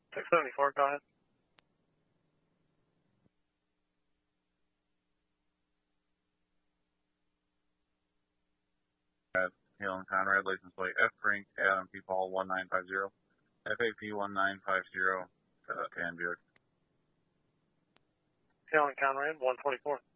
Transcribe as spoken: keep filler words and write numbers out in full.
six seventy-four, go ahead. Halen Conrad, license plate F Frank Adam P Paul one nine five zero, F A P one nine five zero, uh, Tan Buick. Halen Conrad, one twenty-four.